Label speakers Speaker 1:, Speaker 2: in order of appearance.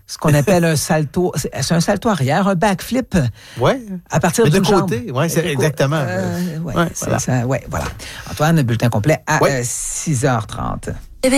Speaker 1: ce qu'on appelle un salto. C'est un salto arrière, un backflip.
Speaker 2: Oui.
Speaker 1: À partir
Speaker 2: de
Speaker 1: d'une
Speaker 2: côté.
Speaker 1: jambe.
Speaker 2: Oui, c'est exactement.
Speaker 1: Voilà. Antoine, bulletin complet à 6h30.